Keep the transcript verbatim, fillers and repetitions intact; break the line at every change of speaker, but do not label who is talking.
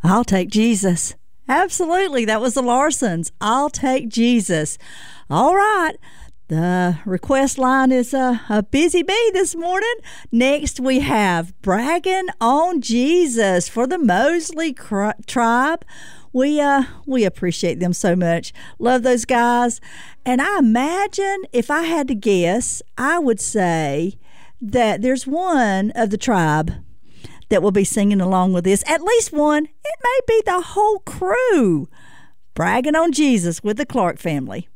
I'll take Jesus. Absolutely. That was the Larsons. I'll take Jesus. All right. The request line is a, a busy bee this morning. Next, we have Bragging on Jesus for the Mosley cr- tribe. We uh we appreciate them so much. Love those guys. And I imagine if I had to guess, I would say that there's one of the tribe that will be singing along with this. At least one. It may be the whole crew. Bragging on Jesus with the Clark family.